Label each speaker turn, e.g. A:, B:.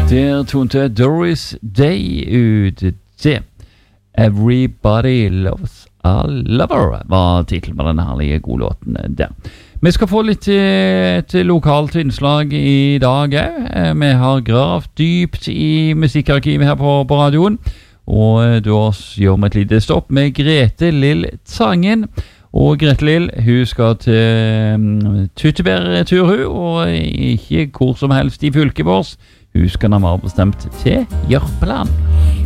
A: Der tonte Doris Day ut det. Everybody Loves a Lover var titlen på den herlige gode låten der. Vi skal få litt et lokalt innslag i dag også. Vi har gravd dypt i musikkarkivet her på radioen, og da gjør vi et lite stopp med Grete Lill Tangen. Og Grete Lill, hun skal til Tyttebærtur, hun, og ikke hvor som helst i fylket vårt. Hun skal nærmere bestemt til Jørpeland.